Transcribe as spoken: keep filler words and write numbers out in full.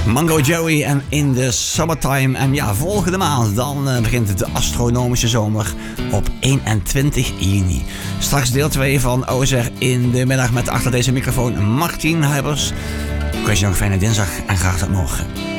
Mango Joey en In the Summertime. En ja, volgende maand dan uh, begint de astronomische zomer op eenentwintig juni. Straks deel twee van Ozer in de middag met achter deze microfoon Martien Huibers. Ik wens je nog een fijne dinsdag en graag tot morgen.